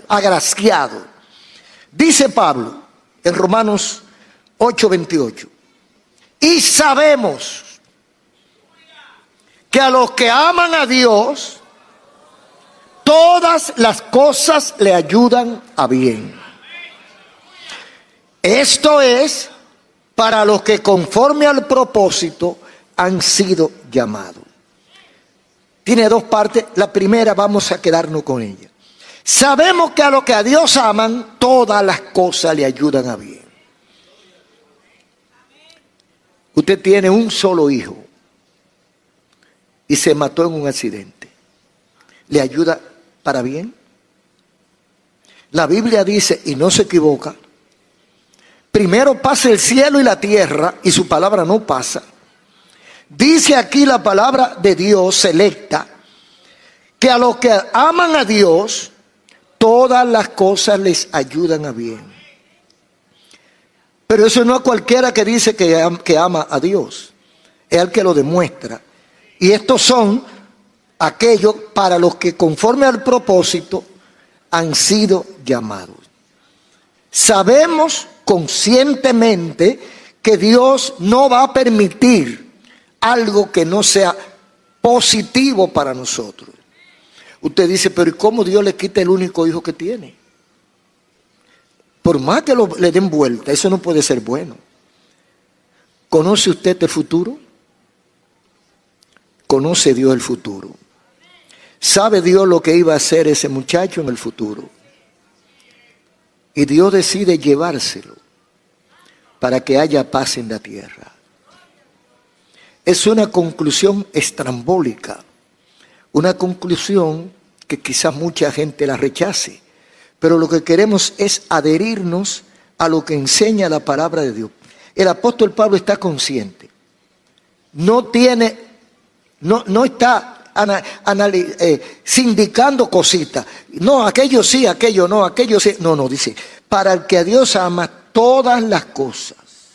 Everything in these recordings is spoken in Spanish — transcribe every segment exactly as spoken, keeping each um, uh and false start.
agraciado. Dice Pablo en Romanos ocho veintiocho, y sabemos que a los que aman a Dios, todas las cosas le ayudan a bien. Esto es para los que conforme al propósito han sido llamados. Tiene dos partes. La primera vamos a quedarnos con ella. Sabemos que a los que a Dios aman, todas las cosas le ayudan a bien. Usted tiene un solo hijo y se mató en un accidente. ¿Le ayuda para bien? La Biblia dice, y no se equivoca, primero pasa el cielo y la tierra, y su palabra no pasa. Dice aquí la palabra de Dios selecta, que a los que aman a Dios, todas las cosas les ayudan a bien. Pero eso no es cualquiera que dice que, que ama a Dios, es el que lo demuestra. Y estos son aquellos para los que conforme al propósito han sido llamados. Sabemos conscientemente que Dios no va a permitir algo que no sea positivo para nosotros. Usted dice, pero ¿y cómo Dios le quita el único hijo que tiene? Por más que lo, le den vuelta, eso no puede ser bueno. ¿Conoce usted el futuro? Conoce Dios el futuro. ¿Sabe Dios lo que iba a hacer ese muchacho en el futuro? Y Dios decide llevárselo para que haya paz en la tierra. Es una conclusión estrambólica, una conclusión que quizás mucha gente la rechace, pero lo que queremos es adherirnos a lo que enseña la palabra de Dios. El apóstol Pablo está consciente, no tiene, no, no está ana, anali, eh, sindicando cositas, no, aquello sí, aquello no, aquello sí, no, no, dice, para el que a Dios ama todas las cosas.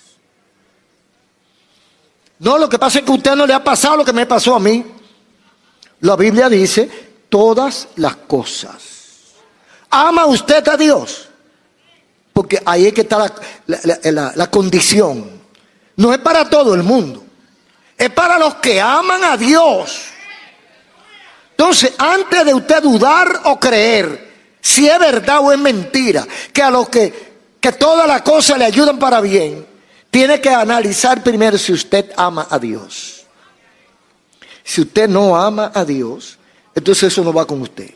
No, lo que pasa es que a usted no le ha pasado lo que me pasó a mí. La Biblia dice, todas las cosas. ¿Ama usted a Dios? Porque ahí es que está la, la, la, la condición. No es para todo el mundo. Es para los que aman a Dios. Entonces, antes de usted dudar o creer si es verdad o es mentira, que a los que, que todas las cosas le ayudan para bien, tiene que analizar primero si usted ama a Dios. Si usted no ama a Dios, entonces eso no va con usted.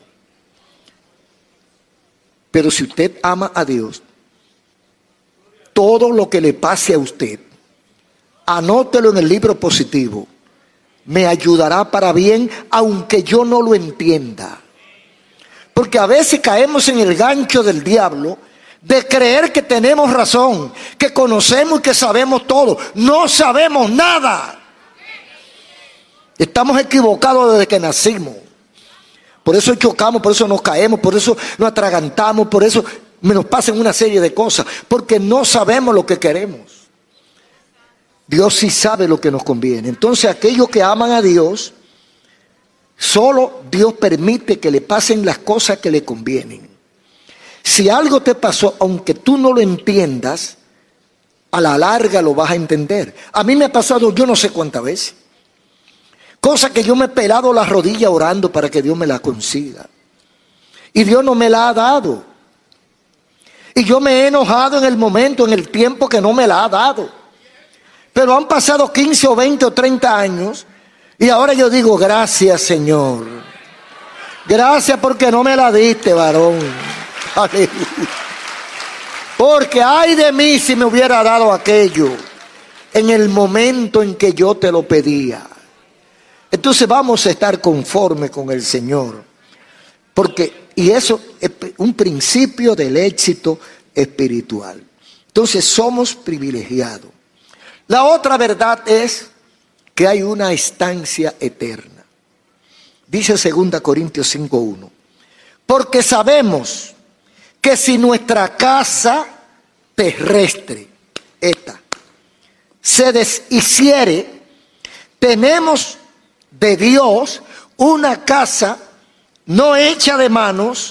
Pero si usted ama a Dios, todo lo que le pase a usted, anótelo en el libro positivo. Me ayudará para bien, aunque yo no lo entienda. Porque a veces caemos en el gancho del diablo de creer que tenemos razón, que conocemos y que sabemos todo. No sabemos nada. Estamos equivocados desde que nacimos. Por eso chocamos, por eso nos caemos, por eso nos atragantamos, por eso nos pasan una serie de cosas. Porque no sabemos lo que queremos. Dios sí sabe lo que nos conviene. Entonces aquellos que aman a Dios, solo Dios permite que le pasen las cosas que le convienen. Si algo te pasó, aunque tú no lo entiendas, a la larga lo vas a entender. A mí me ha pasado yo no sé cuántas veces. Cosa que yo me he pelado la rodilla orando para que Dios me la consiga. Y Dios no me la ha dado. Y yo me he enojado en el momento, en el tiempo que no me la ha dado. Pero han pasado quince o veinte o treinta años y ahora yo digo, gracias Señor. Gracias porque no me la diste, varón. Aleluya. Porque ay de mí si me hubiera dado aquello en el momento en que yo te lo pedía. Entonces vamos a estar conforme con el Señor. Porque, y eso es un principio del éxito espiritual. Entonces somos privilegiados. La otra verdad es que hay una estancia eterna. Dice segunda Corintios cinco uno. Porque sabemos que si nuestra casa terrestre, esta, se deshiciere, tenemos de Dios una casa no hecha de manos,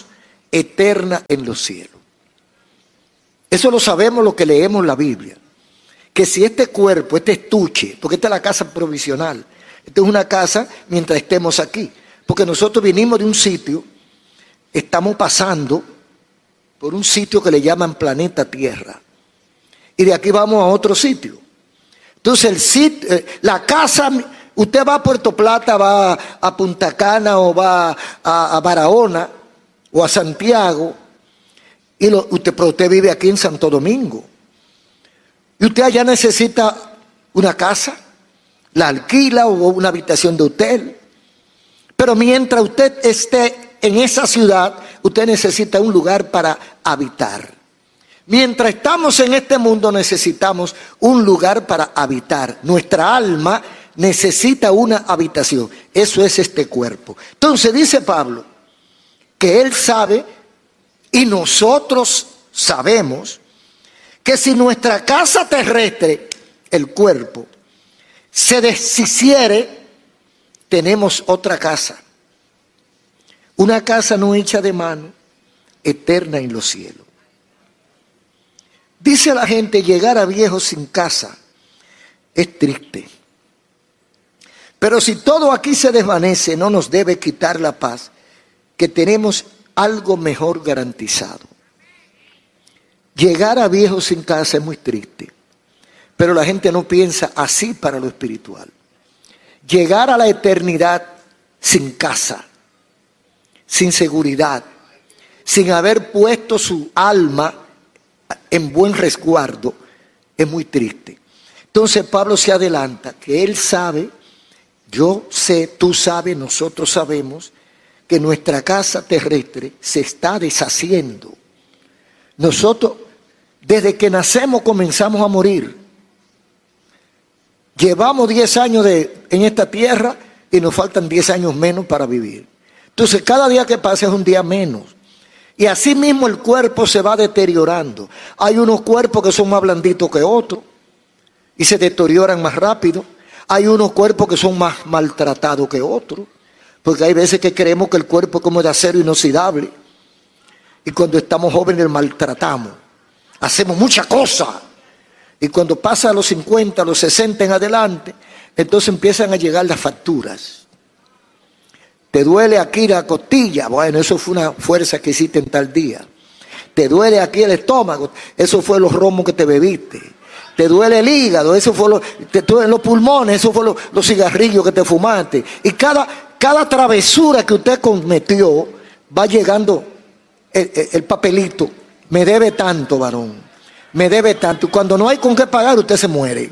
eterna en los cielos. Eso lo sabemos lo que leemos la Biblia. Que si este cuerpo, este estuche, porque esta es la casa provisional, esta es una casa mientras estemos aquí, porque nosotros vinimos de un sitio, estamos pasando por un sitio que le llaman planeta Tierra, y de aquí vamos a otro sitio. Entonces el sitio, la casa, usted va a Puerto Plata, va a Punta Cana o va a, a Barahona o a Santiago, y lo, usted, pero usted vive aquí en Santo Domingo. Y usted allá necesita una casa, la alquila o una habitación de hotel. Pero mientras usted esté en esa ciudad, usted necesita un lugar para habitar. Mientras estamos en este mundo necesitamos un lugar para habitar. Nuestra alma necesita una habitación. Eso es este cuerpo. Entonces dice Pablo que él sabe y nosotros sabemos que si nuestra casa terrestre, el cuerpo, se deshiciere, tenemos otra casa. Una casa no hecha de mano, eterna en los cielos. Dice la gente, llegar a viejo sin casa es triste. Pero si todo aquí se desvanece, no nos debe quitar la paz, que tenemos algo mejor garantizado. Llegar a viejo sin casa es muy triste, pero la gente no piensa así para lo espiritual. Llegar a la eternidad sin casa, sin seguridad, sin haber puesto su alma en buen resguardo, es muy triste. Entonces Pablo se adelanta, que él sabe, yo sé, tú sabes, nosotros sabemos, que nuestra casa terrestre se está deshaciendo. Nosotros, desde que nacemos, comenzamos a morir. Llevamos diez años de, en esta tierra y nos faltan diez años menos para vivir. Entonces, cada día que pasa es un día menos. Y así mismo el cuerpo se va deteriorando. Hay unos cuerpos que son más blanditos que otros y se deterioran más rápido. Hay unos cuerpos que son más maltratados que otros. Porque hay veces que creemos que el cuerpo es como de acero inoxidable. Y cuando estamos jóvenes maltratamos. Hacemos muchas cosas. Y cuando pasa a los cincuenta, a los sesenta en adelante, entonces empiezan a llegar las facturas. Te duele aquí la costilla. Bueno, eso fue una fuerza que hiciste en tal día. Te duele aquí el estómago. Eso fue los romos que te bebiste. Te duele el hígado. Eso fue lo, te duelen los pulmones. Eso fue lo, los cigarrillos que te fumaste. Y cada, cada travesura que usted cometió va llegando el, el, el papelito. Me debe tanto, varón. Me debe tanto. Y cuando no hay con qué pagar, usted se muere.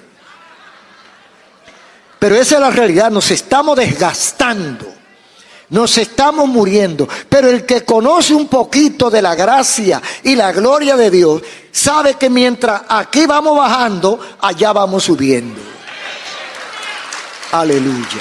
Pero esa es la realidad. Nos estamos desgastando. Nos estamos muriendo. Pero el que conoce un poquito de la gracia y la gloria de Dios, sabe que mientras aquí vamos bajando, allá vamos subiendo. Aleluya.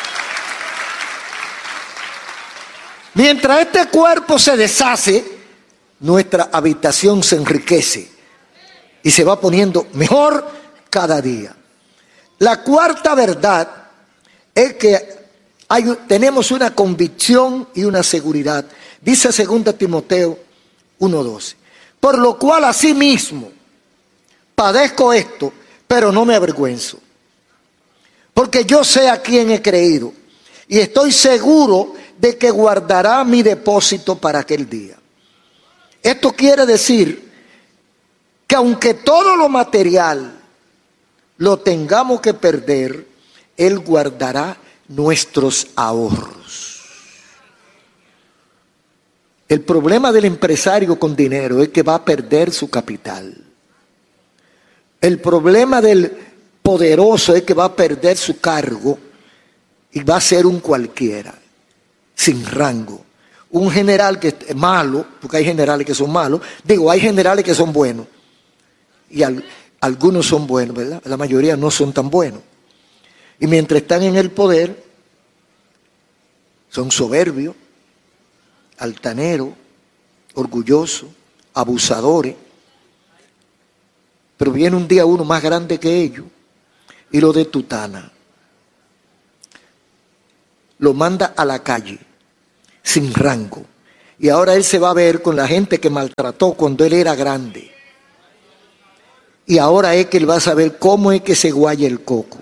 Mientras este cuerpo se deshace, nuestra habitación se enriquece y se va poniendo mejor cada día. La cuarta verdad es que hay, tenemos una convicción y una seguridad. Dice segunda Timoteo uno doce. Por lo cual asimismo padezco esto, pero no me avergüenzo. Porque yo sé a quién he creído y estoy seguro de que guardará mi depósito para aquel día. Esto quiere decir que aunque todo lo material lo tengamos que perder, Él guardará nuestros ahorros. El problema del empresario con dinero es que va a perder su capital. El problema del poderoso es que va a perder su cargo y va a ser un cualquiera, sin rango. Un general que es malo, porque hay generales que son malos, digo, hay generales que son buenos, y al, algunos son buenos, ¿verdad? La mayoría no son tan buenos. Y mientras están en el poder, son soberbios, altaneros, orgullosos, abusadores. Pero viene un día uno más grande que ellos y lo detutana. Lo manda a la calle, sin rango. Y ahora él se va a ver con la gente que maltrató cuando él era grande. Y ahora es que él va a saber cómo es que se guaya el coco.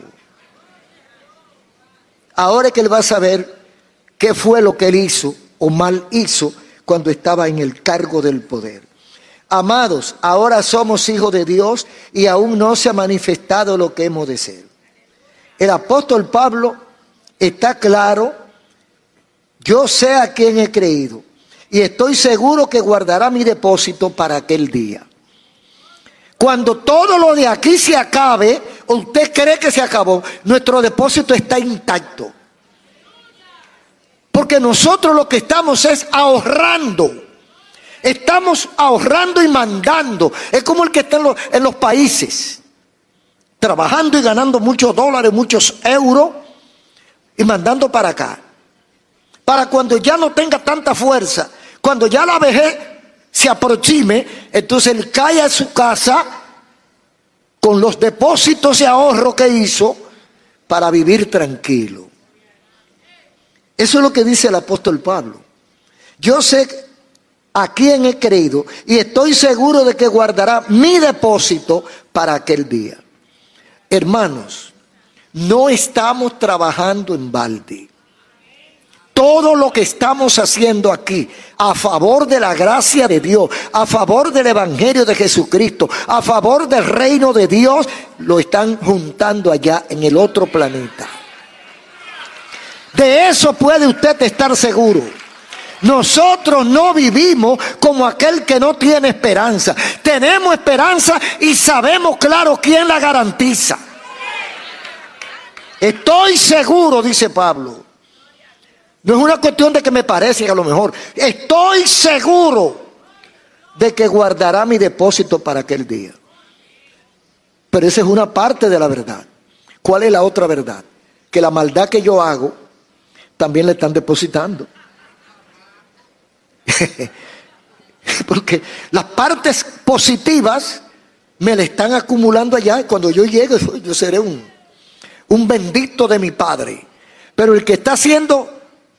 Ahora es que él va a saber qué fue lo que él hizo o mal hizo cuando estaba en el cargo del poder. Amados, ahora somos hijos de Dios y aún no se ha manifestado lo que hemos de ser. El apóstol Pablo está claro: yo sé a quién he creído y estoy seguro que guardará mi depósito para aquel día. Cuando todo lo de aquí se acabe, o usted cree que se acabó, nuestro depósito está intacto. Porque nosotros lo que estamos es ahorrando. Estamos ahorrando y mandando. Es como el que está en los, en los países, trabajando y ganando muchos dólares, muchos euros, y mandando para acá. Para cuando ya no tenga tanta fuerza, cuando ya la vejez se aproxime, entonces él cae a su casa con los depósitos de ahorro que hizo para vivir tranquilo. Eso es lo que dice el apóstol Pablo. Yo sé a quién he creído y estoy seguro de que guardará mi depósito para aquel día. Hermanos, no estamos trabajando en balde. Todo lo que estamos haciendo aquí a favor de la gracia de Dios, a favor del evangelio de Jesucristo, a favor del reino de Dios, lo están juntando allá en el otro planeta. De eso puede usted estar seguro. Nosotros no vivimos como aquel que no tiene esperanza. Tenemos esperanza y sabemos claro quién la garantiza. Estoy seguro, dice Pablo. No es una cuestión de que me parece que a lo mejor. Estoy seguro de que guardará mi depósito para aquel día. Pero esa es una parte de la verdad. ¿Cuál es la otra verdad? Que la maldad que yo hago también le están depositando. Porque las partes positivas me le están acumulando allá y cuando yo llegue yo seré un, un bendito de mi Padre. Pero el que está haciendo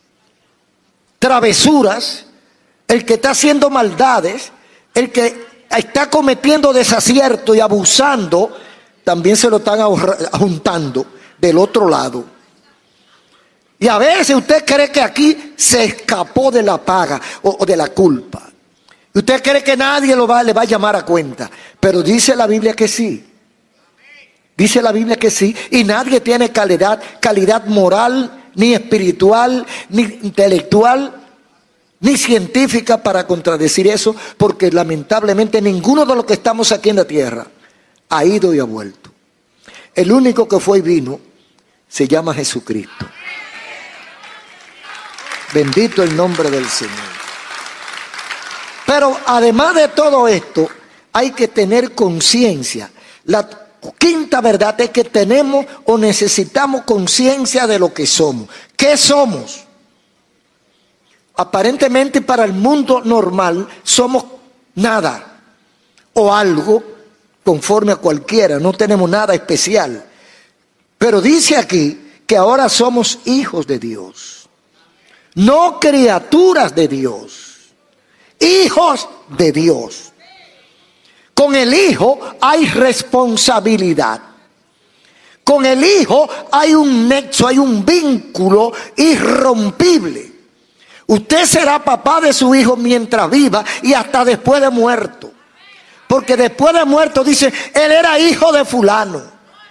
travesuras, el que está haciendo maldades, el que está cometiendo desacierto y abusando, también se lo están ahorra, juntando del otro lado. Y a veces usted cree que aquí se escapó de la paga o, o de la culpa. Usted cree que nadie lo va, le va a llamar a cuenta. Pero dice la Biblia que sí. Dice la Biblia que sí. Y nadie tiene calidad, calidad moral, ni espiritual, ni intelectual, ni científica para contradecir eso. Porque lamentablemente ninguno de los que estamos aquí en la tierra ha ido y ha vuelto. El único que fue y vino se llama Jesucristo. Bendito el nombre del Señor. Pero además de todo esto, hay que tener conciencia. La quinta verdad es que tenemos o necesitamos conciencia de lo que somos. ¿Qué somos? Aparentemente para el mundo normal somos nada o algo conforme a cualquiera. No tenemos nada especial. Pero dice aquí que ahora somos hijos de Dios. No criaturas de Dios, hijos de Dios. Con el hijo hay responsabilidad. Con el hijo hay un nexo, hay un vínculo irrompible. Usted será papá de su hijo mientras viva y hasta después de muerto. Porque después de muerto dice, él era hijo de fulano.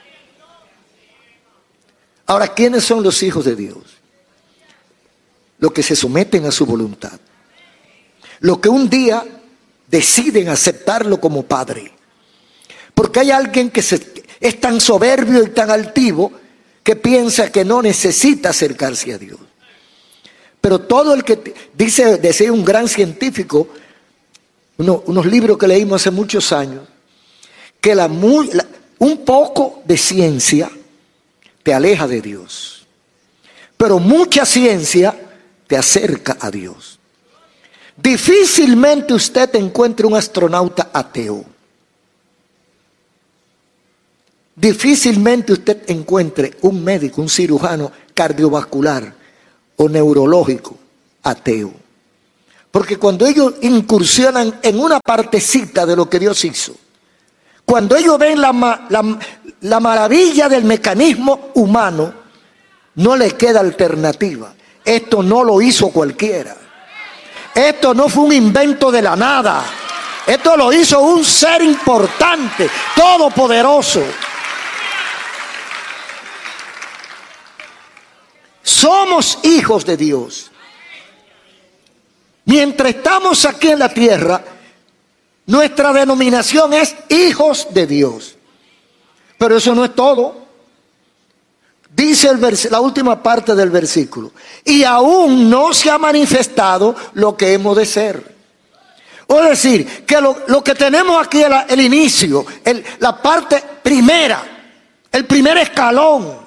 Ahora, ¿quiénes son los hijos de Dios? Los que se someten a su voluntad. Los que un día deciden aceptarlo como padre. Porque hay alguien que se, es tan soberbio y tan altivo que piensa que no necesita acercarse a Dios. Pero todo el que dice, decía un gran científico, uno, unos libros que leímos hace muchos años, que la, la, un poco de ciencia te aleja de Dios. Pero mucha ciencia te acerca a Dios. Difícilmente usted encuentre un astronauta ateo. Difícilmente usted encuentre un médico, un cirujano cardiovascular o neurológico ateo. Porque cuando ellos incursionan en una partecita de lo que Dios hizo, cuando ellos ven la, la, la maravilla del mecanismo humano, no les queda alternativa. Esto no lo hizo cualquiera. Esto no fue un invento de la nada. Esto lo hizo un ser importante, todopoderoso. Somos hijos de Dios. Mientras estamos aquí en la tierra, nuestra denominación es hijos de Dios. Pero eso no es todo. Dice el vers- la última parte del versículo: y aún no se ha manifestado lo que hemos de ser. Es decir, que lo, lo que tenemos aquí es el, el inicio, el, la parte primera, el primer escalón.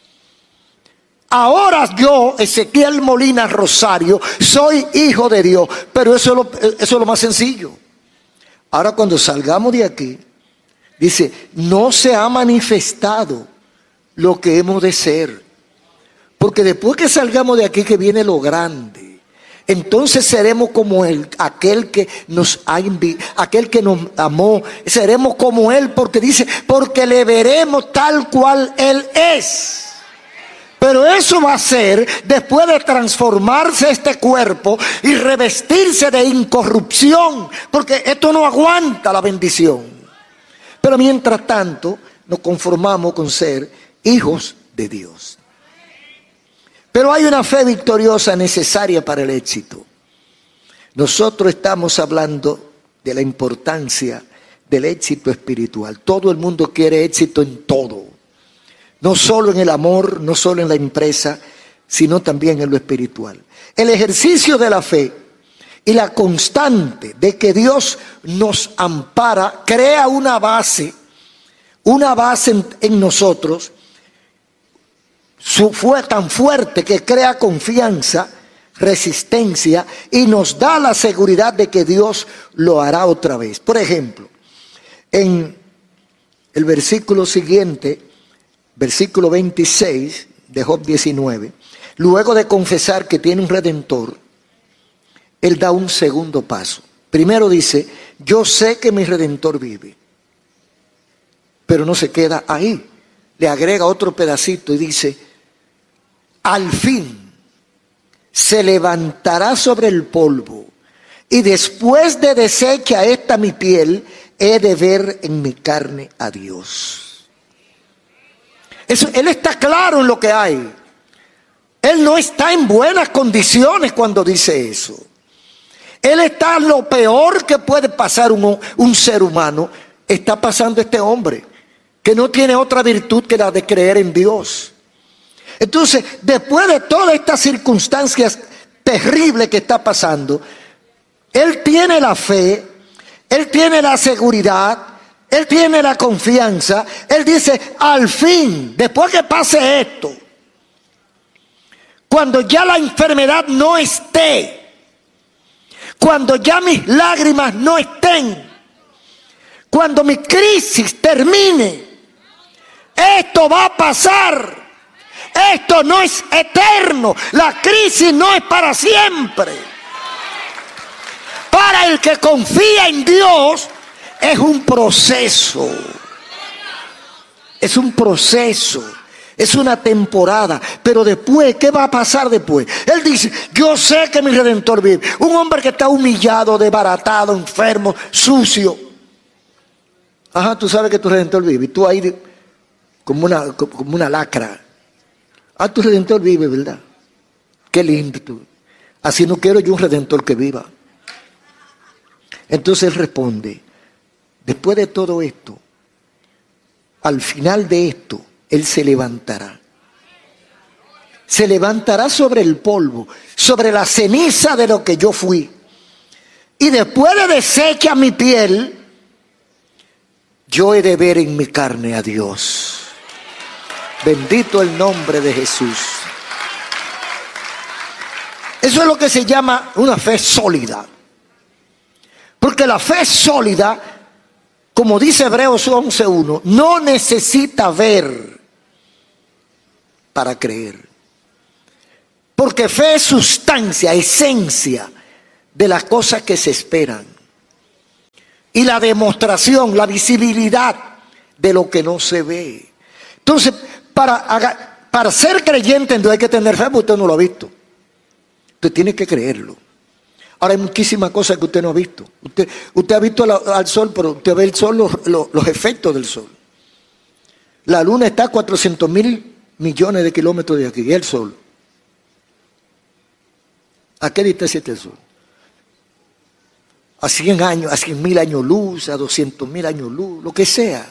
Ahora yo, Ezequiel Molina Rosario, soy hijo de Dios, pero eso es lo, eso es lo más sencillo. Ahora cuando salgamos de aquí, dice, no se ha manifestado lo que hemos de ser. Porque después que salgamos de aquí que viene lo grande, entonces seremos como él, aquel que nos ha enviado, aquel que nos amó, seremos como él, porque dice, porque le veremos tal cual él es. Pero eso va a ser después de transformarse este cuerpo y revestirse de incorrupción, porque esto no aguanta la bendición. Pero mientras tanto, nos conformamos con ser hijos de Dios. Pero hay una fe victoriosa necesaria para el éxito. Nosotros estamos hablando de la importancia del éxito espiritual. Todo el mundo quiere éxito en todo. No solo en el amor, no solo en la empresa, sino también en lo espiritual. El ejercicio de la fe y la constante de que Dios nos ampara crea una base, una base en, en nosotros, su, fue tan fuerte que crea confianza, resistencia y nos da la seguridad de que Dios lo hará otra vez. Por ejemplo, en el versículo siguiente, versículo veintiséis de Job diecinueve, luego de confesar que tiene un redentor, él da un segundo paso. Primero dice, yo sé que mi redentor vive, pero no se queda ahí. Le agrega otro pedacito y dice, al fin se levantará sobre el polvo, y después de deshecha esta mi piel, he de ver en mi carne a Dios. Eso, él está claro en lo que hay. Él no está en buenas condiciones cuando dice eso. Él está lo peor que puede pasar un, un ser humano. Está pasando este hombre, que no tiene otra virtud que la de creer en Dios. Entonces, después de todas estas circunstancias terribles que está pasando, él tiene la fe, él tiene la seguridad, él tiene la confianza. Él dice, al fin, después que pase esto, cuando ya la enfermedad no esté, cuando ya mis lágrimas no estén, cuando mi crisis termine, esto va a pasar. Esto no es eterno. La crisis no es para siempre. Para el que confía en Dios, es un proceso, es un proceso, es una temporada. Pero después, ¿qué va a pasar después? Él dice, yo sé que mi Redentor vive. Un hombre que está humillado, desbaratado, enfermo, sucio. Ajá, tú sabes que tu Redentor vive. Y tú ahí como una, como una lacra. Ah, tu Redentor vive, ¿verdad? Qué lindo tú. Así no quiero yo un Redentor que viva. Entonces él responde, después de todo esto, al final de esto, él se levantará. Se levantará sobre el polvo, sobre la ceniza de lo que yo fui. Y después de deshecha mi piel, yo he de ver en mi carne a Dios. Bendito el nombre de Jesús. Eso es lo que se llama una fe sólida. Porque la fe sólida, como dice Hebreos once uno, no necesita ver para creer. Porque fe es sustancia, esencia de las cosas que se esperan y la demostración, la visibilidad de lo que no se ve. Entonces, para, para ser creyente entonces hay que tener fe, porque usted no lo ha visto. Usted tiene que creerlo. Ahora hay muchísimas cosas que usted no ha visto. Usted, usted ha visto la, al sol, pero usted ve el sol, los, los, los efectos del sol. La luna está a cuatrocientos mil millones de kilómetros de aquí, y el sol. ¿A qué distancia está el sol? A cien años, a cien mil años luz, a doscientos mil años luz, lo que sea.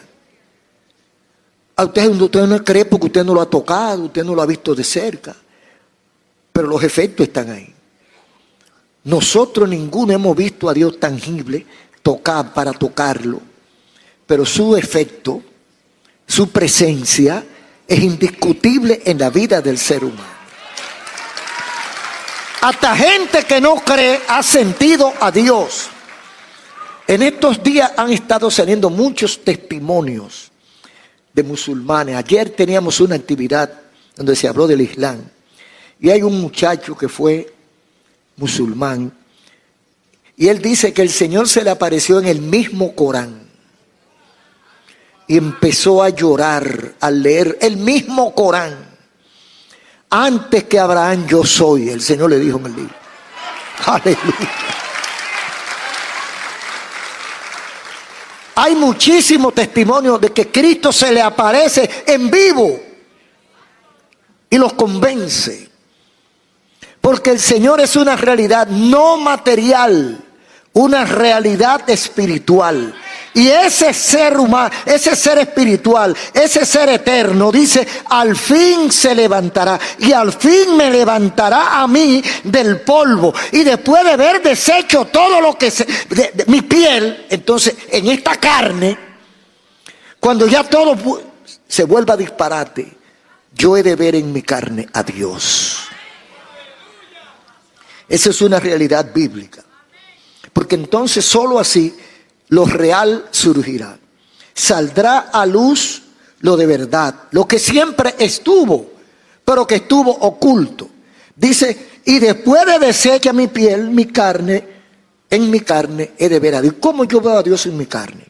A usted, usted no cree porque usted no lo ha tocado, usted no lo ha visto de cerca. Pero los efectos están ahí. Nosotros ninguno hemos visto a Dios tangible, tocar para tocarlo. Pero su efecto, su presencia, es indiscutible en la vida del ser humano. Hasta gente que no cree ha sentido a Dios. En estos días han estado saliendo muchos testimonios de musulmanes. Ayer teníamos una actividad donde se habló del Islam. Y hay un muchacho que fue musulmán. Y él dice que el Señor se le apareció en el mismo Corán. Y empezó a llorar al leer el mismo Corán. Antes que Abraham yo soy, el Señor le dijo en el libro. Aleluya. Hay muchísimos testimonios de que Cristo se le aparece en vivo y los convence. Porque el Señor es una realidad no material, una realidad espiritual. Y ese ser humano, ese ser espiritual, ese ser eterno, dice, al fin se levantará. Y al fin me levantará a mí del polvo. Y después de haber deshecho todo lo que se, de, de, mi piel, entonces en esta carne, cuando ya todo se vuelva disparate, yo he de ver en mi carne a Dios. Esa es una realidad bíblica. Porque entonces solo así lo real surgirá. Saldrá a luz lo de verdad, lo que siempre estuvo, pero que estuvo oculto. Dice, y después de deshecha mi piel, mi carne, en mi carne he de ver a Dios. ¿Cómo yo veo a Dios en mi carne?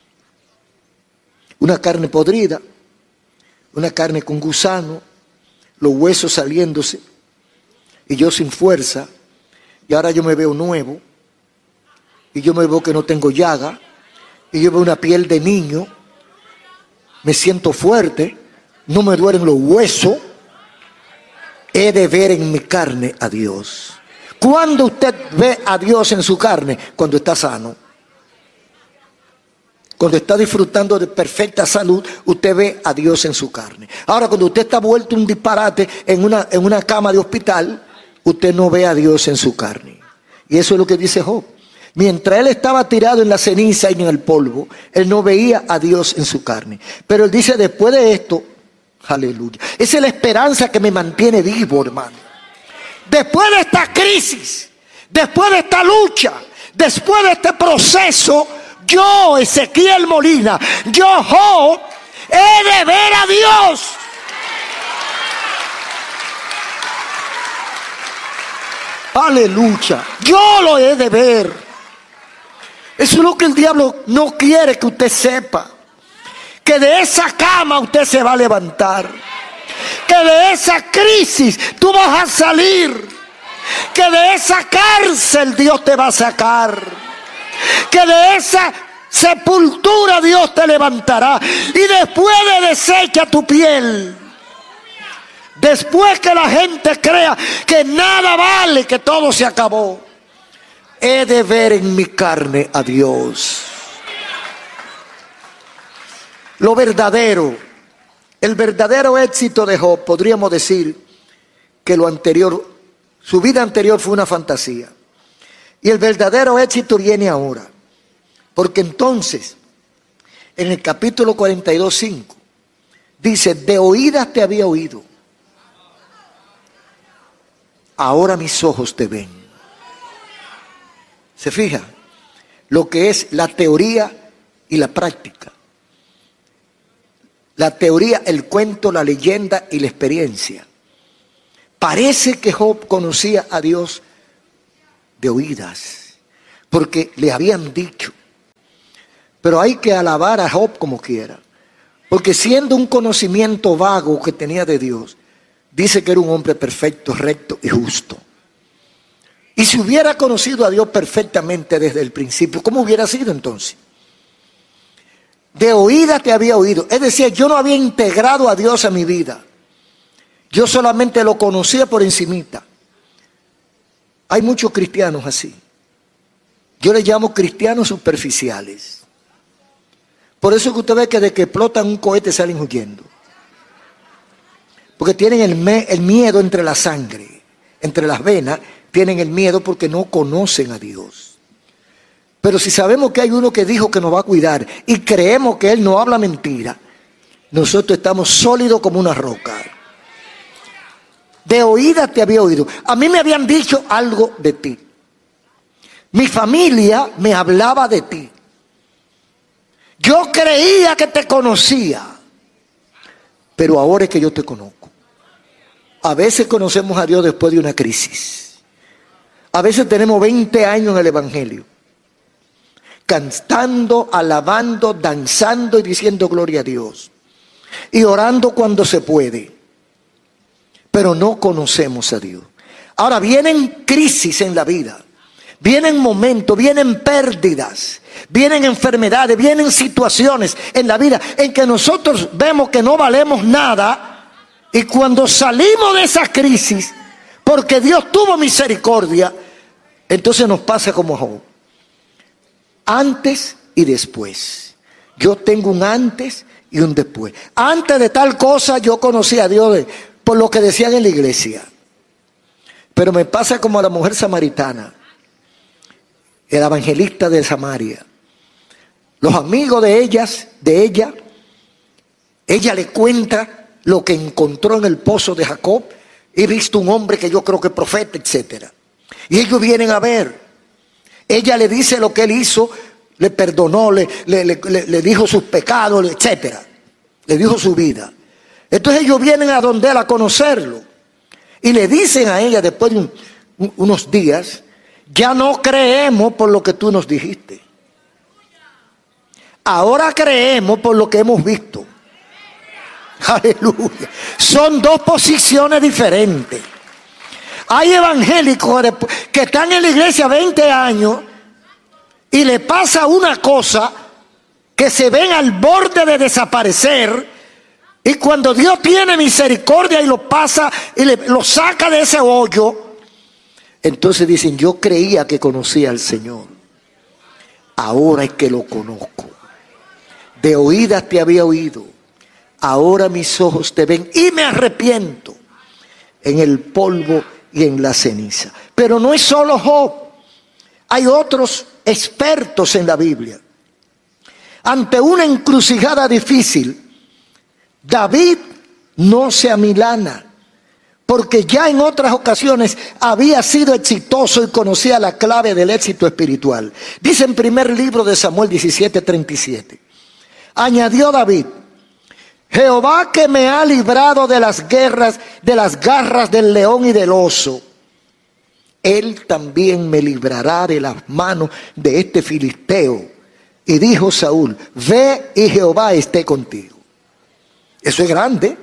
Una carne podrida, una carne con gusano, los huesos saliéndose, y yo sin fuerza, y ahora yo me veo nuevo. Y yo me veo que no tengo llaga. Y yo veo una piel de niño. Me siento fuerte. No me duelen los huesos. He de ver en mi carne a Dios. ¿Cuándo usted ve a Dios en su carne? Cuando está sano. Cuando está disfrutando de perfecta salud, usted ve a Dios en su carne. Ahora, cuando usted está vuelto un disparate en una, en una cama de hospital, usted no ve a Dios en su carne. Y eso es lo que dice Job. Mientras él estaba tirado en la ceniza y en el polvo, él no veía a Dios en su carne. Pero él dice, después de esto, aleluya. Esa es la esperanza que me mantiene vivo, hermano. Después de esta crisis, después de esta lucha, después de este proceso, yo, Ezequiel Molina, yo, Job, he de ver a Dios. Aleluya. Yo lo he de ver. Eso es lo que el diablo no quiere que usted sepa. Que de esa cama usted se va a levantar. Que de esa crisis tú vas a salir. Que de esa cárcel Dios te va a sacar. Que de esa sepultura Dios te levantará. Y después de deshecha tu piel, después que la gente crea que nada vale, que todo se acabó, he de ver en mi carne a Dios. Lo verdadero, el verdadero éxito de Job, podríamos decir que lo anterior, su vida anterior fue una fantasía. Y el verdadero éxito viene ahora. Porque entonces, en el capítulo cuarenta y dos, cinco, dice, de oídas te había oído, ahora mis ojos te ven. ¿Se fija? Lo que es la teoría y la práctica. La teoría, el cuento, la leyenda y la experiencia. Parece que Job conocía a Dios de oídas, porque le habían dicho. Pero hay que alabar a Job como quiera, porque siendo un conocimiento vago que tenía de Dios, dice que era un hombre perfecto, recto y justo. Y si hubiera conocido a Dios perfectamente desde el principio, ¿cómo hubiera sido entonces? De oídas te había oído. Es decir, yo no había integrado a Dios a mi vida. Yo solamente lo conocía por encimita. Hay muchos cristianos así. Yo les llamo cristianos superficiales. Por eso que usted ve que de que explotan un cohete salen huyendo. Porque tienen el, me, el miedo entre la sangre, entre las venas, tienen el miedo porque no conocen a Dios. Pero si sabemos que hay uno que dijo que nos va a cuidar y creemos que Él no habla mentira, nosotros estamos sólidos como una roca. De oídas te había oído. A mí me habían dicho algo de ti. Mi familia me hablaba de ti. Yo creía que te conocía, pero ahora es que yo te conozco. A veces conocemos a Dios después de una crisis. A veces tenemos veinte años en el Evangelio, cantando, alabando, danzando y diciendo gloria a Dios. Y orando cuando se puede. Pero no conocemos a Dios. Ahora vienen crisis en la vida. Vienen momentos, vienen pérdidas, vienen enfermedades, vienen situaciones en la vida en que nosotros vemos que no valemos nada. Y cuando salimos de esa crisis, porque Dios tuvo misericordia, entonces nos pasa como a Job. Antes y después. Yo tengo un antes y un después. Antes de tal cosa yo conocí a Dios de, por lo que decían en la iglesia. Pero me pasa como a la mujer samaritana, el evangelista de Samaria. Los amigos de ellas, de ella, ella le cuenta lo que encontró en el pozo de Jacob. He visto un hombre que yo creo que es profeta, etcétera. Y ellos vienen a ver. Ella le dice lo que él hizo, le perdonó, le, le, le, le dijo sus pecados, etcétera. Le dijo su vida. Entonces ellos vienen a donde él a conocerlo. Y le dicen a ella después de un, un, unos días, ya no creemos por lo que tú nos dijiste. Ahora creemos por lo que hemos visto. Aleluya. Son dos posiciones diferentes. Hay evangélicos que están en la iglesia veinte años y le pasa una cosa que se ven al borde de desaparecer, y cuando Dios tiene misericordia y lo pasa y le, lo saca de ese hoyo, entonces dicen, yo creía que conocía al Señor, ahora es que lo conozco. De oídas te había oído, ahora mis ojos te ven y me arrepiento en el polvo y en la ceniza. Pero no es solo Job, hay otros expertos en la Biblia. Ante una encrucijada difícil, David no se amilana, porque ya en otras ocasiones había sido exitoso y conocía la clave del éxito espiritual. Dice en primer libro de Samuel diecisiete, treinta y siete. Añadió David, Jehová que me ha librado de las guerras, de las garras del león y del oso, Él también me librará de las manos de este filisteo. Y dijo Saúl, ve y Jehová esté contigo. Eso es grande.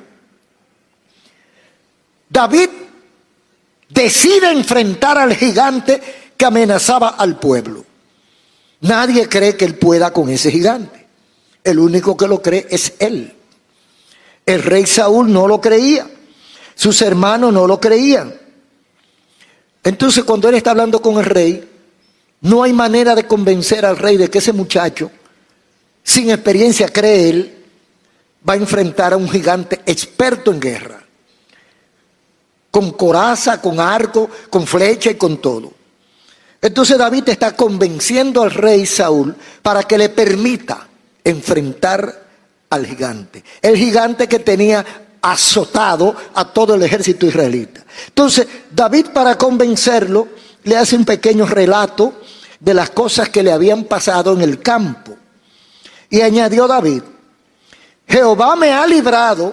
David decide enfrentar al gigante que amenazaba al pueblo. Nadie cree que él pueda con ese gigante. El único que lo cree es él. El rey Saúl no lo creía. Sus hermanos no lo creían. Entonces cuando él está hablando con el rey, no hay manera de convencer al rey de que ese muchacho, sin experiencia, cree él, va a enfrentar a un gigante experto en guerra. Con coraza, con arco, con flecha y con todo. Entonces David está convenciendo al rey Saúl para que le permita enfrentar al gigante. El gigante que tenía azotado a todo el ejército israelita. Entonces David, para convencerlo, le hace un pequeño relato de las cosas que le habían pasado en el campo. Y añadió David, Jehová me ha librado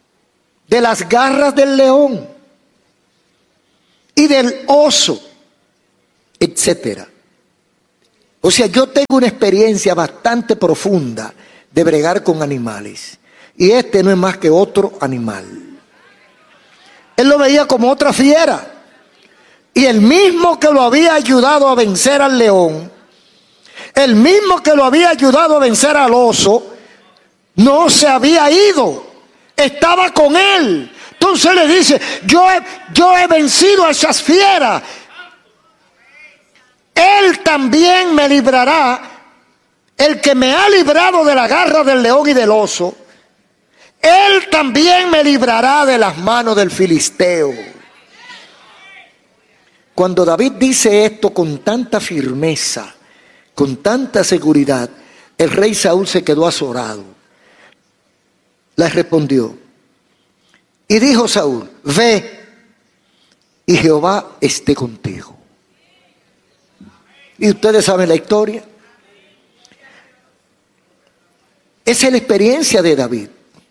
de las garras del león y del oso etcétera. O sea, yo tengo una experiencia bastante profunda de bregar con animales. Y este no es más que otro animal. Él lo veía como otra fiera. Y el mismo que lo había ayudado a vencer al león, el mismo que lo había ayudado a vencer al oso, no se había ido. Estaba con él. Entonces le dice, yo he, yo he vencido a esas fieras. Él también me librará, el que me ha librado de la garra del león y del oso, él también me librará de las manos del filisteo. Cuando David dice esto con tanta firmeza, con tanta seguridad, el rey Saúl se quedó azorado. Le respondió, y dijo Saúl, ve, y Jehová esté contigo. Y ustedes saben la historia. Esa es la experiencia de David.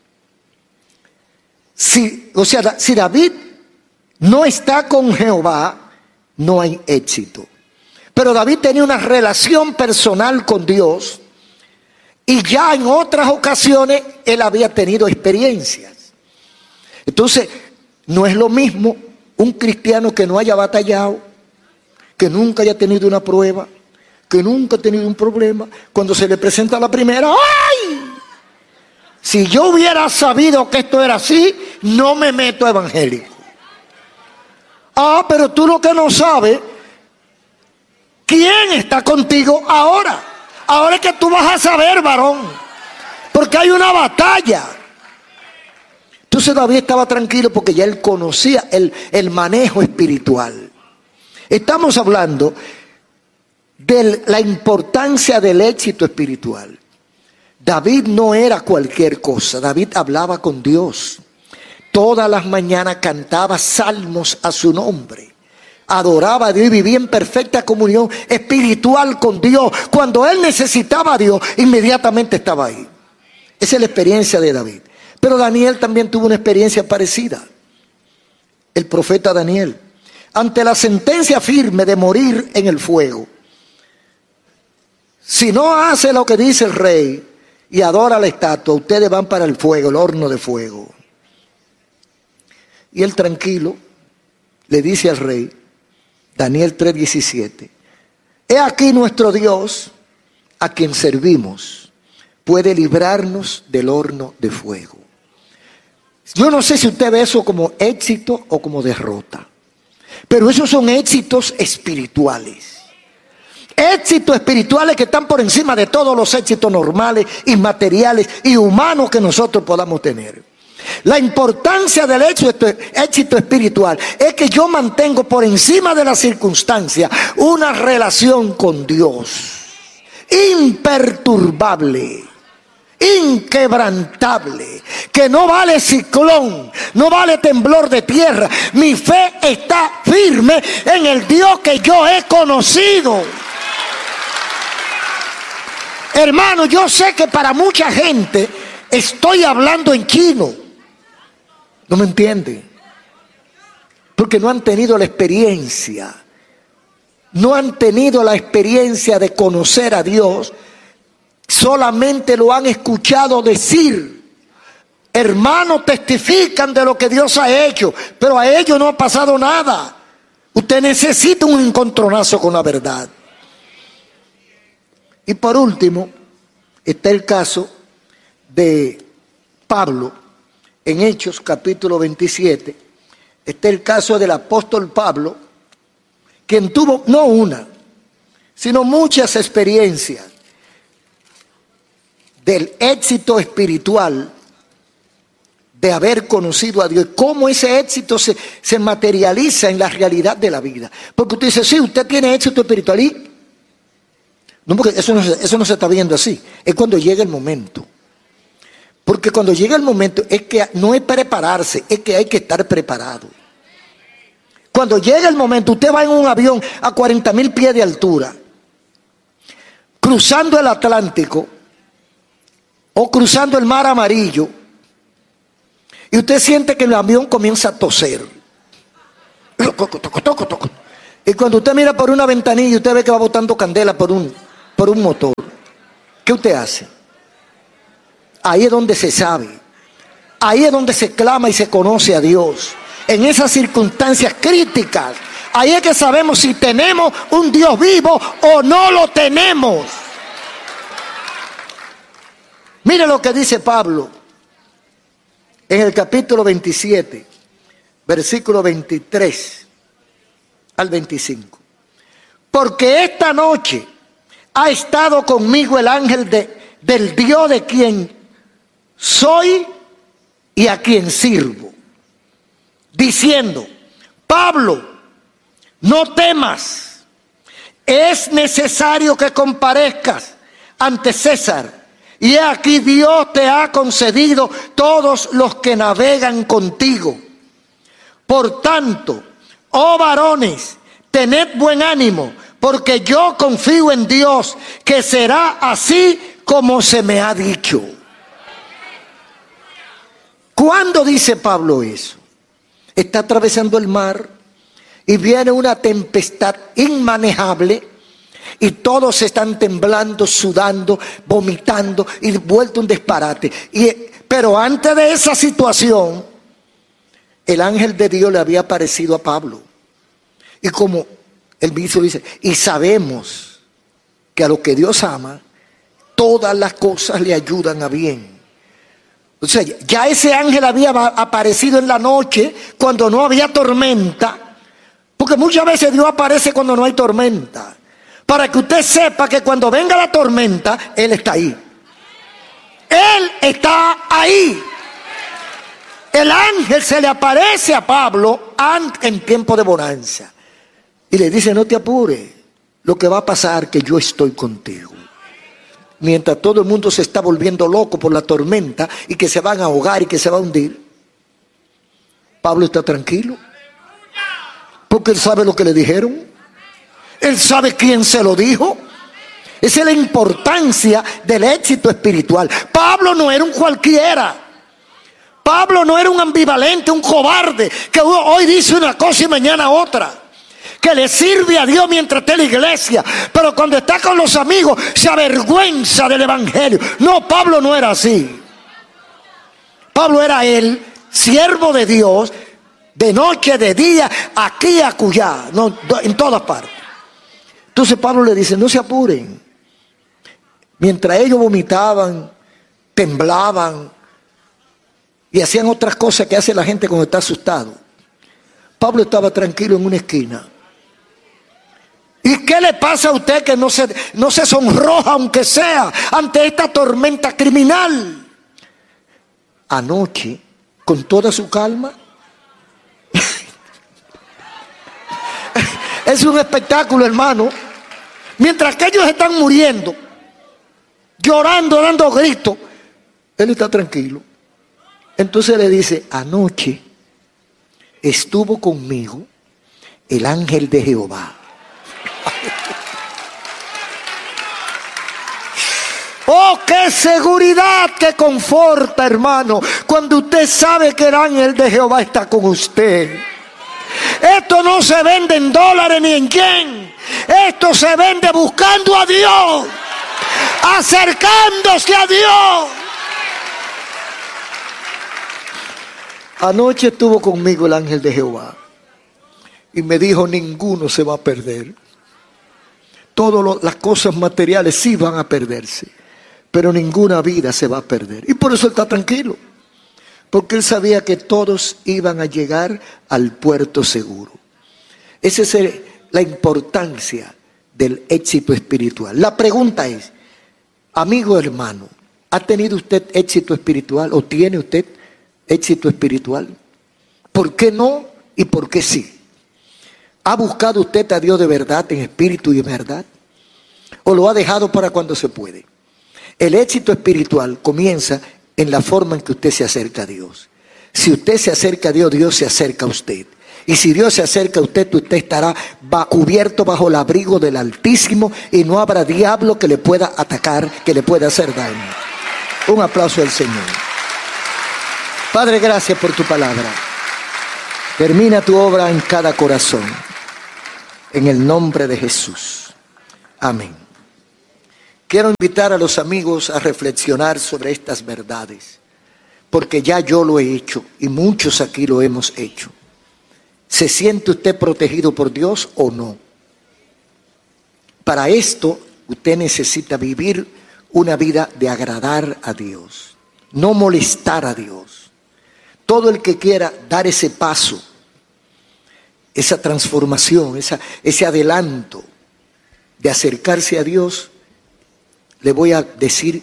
Si, o sea, si David no está con Jehová, no hay éxito. Pero David tenía una relación personal con Dios y ya en otras ocasiones él había tenido experiencias. Entonces, no es lo mismo un cristiano que no haya batallado, que nunca haya tenido una prueba, que nunca ha tenido un problema, cuando se le presenta la primera, ¡ay! Si yo hubiera sabido que esto era así, no me meto evangélico. Ah, pero tú lo que no sabes, ¿quién está contigo ahora? Ahora es que tú vas a saber, varón, porque hay una batalla. Entonces David estaba tranquilo porque ya él conocía el, el manejo espiritual. Estamos hablando de la importancia del éxito espiritual. David no era cualquier cosa. David hablaba con Dios. Todas las mañanas cantaba salmos a su nombre. Adoraba a Dios y vivía en perfecta comunión espiritual con Dios. Cuando él necesitaba a Dios, inmediatamente estaba ahí. Esa es la experiencia de David. Pero Daniel también tuvo una experiencia parecida. El profeta Daniel. Ante la sentencia firme de morir en el fuego, si no hace lo que dice el rey y adora la estatua, ustedes van para el fuego, el horno de fuego. Y él tranquilo le dice al rey, Daniel tres diecisiete, he aquí nuestro Dios, a quien servimos, puede librarnos del horno de fuego. Yo no sé si usted ve eso como éxito o como derrota. Pero esos son éxitos espirituales. Éxitos espirituales que están por encima de todos los éxitos normales y materiales y humanos que nosotros podamos tener. La importancia del éxito, éxito espiritual es que yo mantengo por encima de las circunstancias una relación con Dios imperturbable, inquebrantable, que no vale ciclón, no vale temblor de tierra. Mi fe está firme en el Dios que yo he conocido. Hermano, yo sé que para mucha gente estoy hablando en chino. ¿No me entienden? Porque no han tenido la experiencia. No han tenido la experiencia de conocer a Dios. Solamente lo han escuchado decir. Hermanos testifican de lo que Dios ha hecho, pero a ellos no ha pasado nada. Usted necesita un encontronazo con la verdad. Y por último, está el caso de Pablo, en Hechos capítulo veintisiete. Está el caso del apóstol Pablo, quien tuvo no una, sino muchas experiencias del éxito espiritual de haber conocido a Dios, cómo ese éxito se, se materializa en la realidad de la vida. Porque usted dice, sí, usted tiene éxito espiritual y no, porque eso no, eso no se está viendo así, es cuando llega el momento. Porque cuando llega el momento es que no es prepararse, es que hay que estar preparado. Cuando llega el momento, usted va en un avión a cuarenta mil pies de altura, cruzando el Atlántico o cruzando el Mar Amarillo, y usted siente que el avión comienza a toser. Y cuando usted mira por una ventanilla y usted ve que va botando candela por un, por un motor, ¿qué usted hace? Ahí es donde se sabe. Ahí es donde se clama y se conoce a Dios. En esas circunstancias críticas. Ahí es que sabemos si tenemos un Dios vivo o no lo tenemos. Mire lo que dice Pablo en el capítulo veintisiete, versículo veintitrés al veinticinco. Porque esta noche ha estado conmigo el ángel de, del Dios de quien soy y a quien sirvo, diciendo: Pablo, no temas, es necesario que comparezcas ante César, y he aquí Dios te ha concedido todos los que navegan contigo. Por tanto, oh varones, tened buen ánimo, porque yo confío en Dios, que será así como se me ha dicho. ¿Cuándo dice Pablo eso? Está atravesando el mar y viene una tempestad inmanejable y todos están temblando, sudando, vomitando y vuelto un disparate. Y, pero antes de esa situación, el ángel de Dios le había aparecido a Pablo. Y como el mismo dice, y sabemos que a lo que Dios ama, todas las cosas le ayudan a bien. O sea, ya ese ángel había aparecido en la noche cuando no había tormenta, porque muchas veces Dios aparece cuando no hay tormenta, para que usted sepa que cuando venga la tormenta, Él está ahí. Él está ahí. El ángel se le aparece a Pablo en tiempo de bonanza y le dice: no te apures, lo que va a pasar es que yo estoy contigo. Mientras todo el mundo se está volviendo loco por la tormenta y que se van a ahogar y que se va a hundir, Pablo está tranquilo, porque él sabe lo que le dijeron, él sabe quién se lo dijo. Esa es la importancia del éxito espiritual. Pablo no era un cualquiera. Pablo no era un ambivalente, un cobarde que hoy dice una cosa y mañana otra, que le sirve a Dios mientras está en la iglesia, pero cuando está con los amigos se avergüenza del evangelio. No, Pablo no era así. Pablo era él, siervo de Dios, de noche, de día, aquí, acullá, no, en todas partes. Entonces Pablo le dice: no se apuren. Mientras ellos vomitaban, temblaban y hacían otras cosas que hace la gente cuando está asustado, Pablo estaba tranquilo en una esquina. ¿Y qué le pasa a usted que no se, no se sonroja, aunque sea, ante esta tormenta criminal? Anoche, con toda su calma, es un espectáculo, hermano. Mientras que ellos están muriendo, llorando, dando gritos, él está tranquilo. Entonces le dice: anoche estuvo conmigo el ángel de Jehová. Oh, qué seguridad que conforta, hermano, cuando usted sabe que el ángel de Jehová está con usted. Esto no se vende en dólares ni en yen. Esto se vende buscando a Dios, acercándose a Dios. Anoche estuvo conmigo el ángel de Jehová y me dijo: ninguno se va a perder. Todas las cosas materiales sí van a perderse, pero ninguna vida se va a perder. Y por eso él está tranquilo, porque él sabía que todos iban a llegar al puerto seguro. Esa es la importancia del éxito espiritual. La pregunta es: amigo hermano, ¿ha tenido usted éxito espiritual o tiene usted éxito espiritual? ¿Por qué no y por qué sí? ¿Ha buscado usted a Dios de verdad, en espíritu y en verdad? ¿O lo ha dejado para cuando se puede? El éxito espiritual comienza en la forma en que usted se acerca a Dios. Si usted se acerca a Dios, Dios se acerca a usted. Y si Dios se acerca a usted, usted estará cubierto bajo el abrigo del Altísimo y no habrá diablo que le pueda atacar, que le pueda hacer daño. Un aplauso al Señor. Padre, gracias por tu palabra. Termina tu obra en cada corazón. En el nombre de Jesús. Amén. Quiero invitar a los amigos a reflexionar sobre estas verdades, porque ya yo lo he hecho y muchos aquí lo hemos hecho. ¿Se siente usted protegido por Dios o no? Para esto, usted necesita vivir una vida de agradar a Dios, no molestar a Dios. Todo el que quiera dar ese paso, esa transformación, esa, ese adelanto de acercarse a Dios, le voy a decir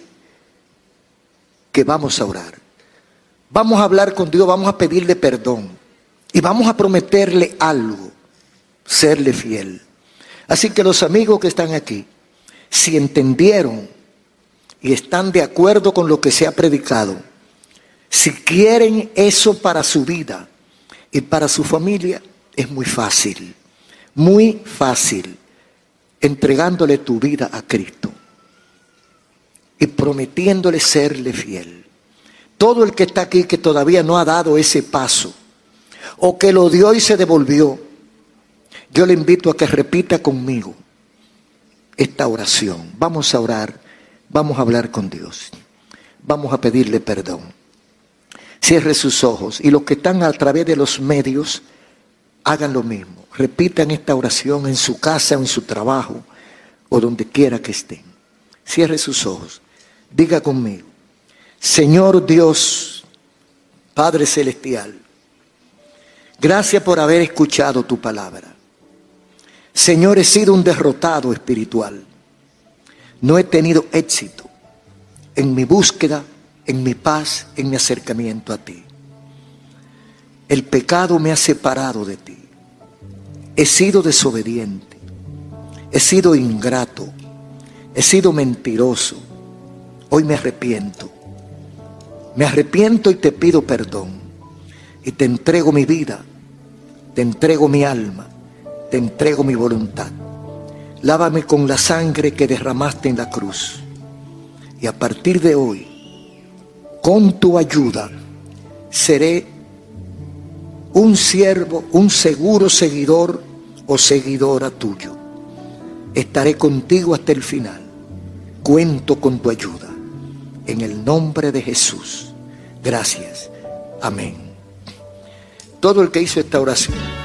que vamos a orar. Vamos a hablar con Dios, vamos a pedirle perdón y vamos a prometerle algo, serle fiel. Así que los amigos que están aquí, si entendieron y están de acuerdo con lo que se ha predicado, si quieren eso para su vida y para su familia, es muy fácil, muy fácil, entregándole tu vida a Cristo y prometiéndole serle fiel. Todo el que está aquí que todavía no ha dado ese paso, o que lo dio y se devolvió, yo le invito a que repita conmigo esta oración. Vamos a orar, vamos a hablar con Dios, vamos a pedirle perdón. Cierre sus ojos y los que están a través de los medios, hagan lo mismo. Repitan esta oración en su casa o en su trabajo o donde quiera que estén. Cierre sus ojos. Diga conmigo: Señor Dios, Padre Celestial, gracias por haber escuchado tu palabra. Señor, he sido un derrotado espiritual. No he tenido éxito en mi búsqueda, en mi paz, en mi acercamiento a ti. El pecado me ha separado de ti. He sido desobediente. He sido ingrato. He sido mentiroso. Hoy me arrepiento. Me arrepiento y te pido perdón. Y te entrego mi vida. Te entrego mi alma. Te entrego mi voluntad. Lávame con la sangre que derramaste en la cruz. Y a partir de hoy, con tu ayuda, seré un siervo, un seguro seguidor o seguidora tuyo. Estaré contigo hasta el final. Cuento con tu ayuda. En el nombre de Jesús. Gracias. Amén. Todo el que hizo esta oración,